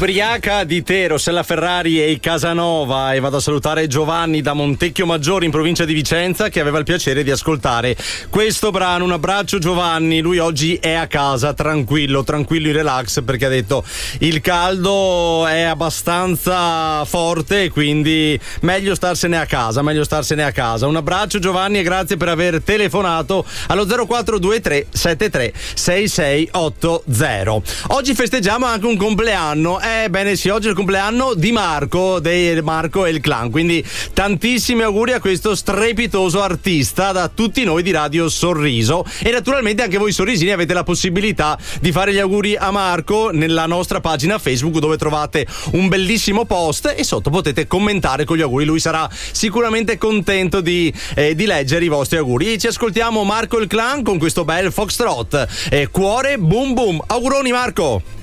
Ubriaca di te, Rossella Ferrari e i Casanova, e vado a salutare Giovanni da Montecchio Maggiore in provincia di Vicenza che aveva il piacere di ascoltare questo brano. Un abbraccio Giovanni, lui oggi è a casa tranquillo in relax perché ha detto il caldo è abbastanza forte, quindi meglio starsene a casa. Un abbraccio Giovanni e grazie per aver telefonato allo 0423 73 6680. Oggi festeggiamo anche un compleanno. Bene sì, oggi è il compleanno di Marco, dei Marco e il Clan, quindi tantissimi auguri a questo strepitoso artista da tutti noi di Radio Sorriso. E naturalmente anche voi sorrisini avete la possibilità di fare gli auguri a Marco nella nostra pagina Facebook, dove trovate un bellissimo post e sotto potete commentare con gli auguri. Lui sarà sicuramente contento di leggere i vostri auguri. Ci ascoltiamo Marco e il Clan con questo bel foxtrot, cuore boom boom. Auguroni Marco.